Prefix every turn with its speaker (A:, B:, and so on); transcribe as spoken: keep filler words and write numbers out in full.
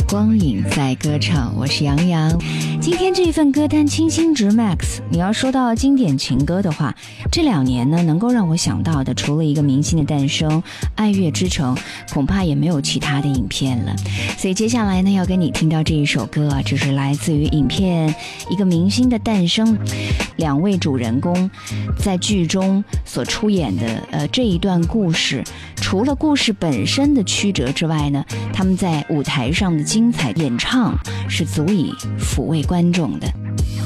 A: 光影在歌唱，我是杨洋。今天这份歌单清新值 Max， 你要说到经典情歌的话，这两年呢能够让我想到的，除了一个明星的诞生，爱乐之城，恐怕也没有其他的影片了。所以接下来呢要跟你听到这一首歌啊，这是来自于影片一个明星的诞生，两位主人公在剧中所出演的呃这一段故事，除了故事本身的曲折之外呢，他们在舞台上的精彩演唱是足以抚慰观众的。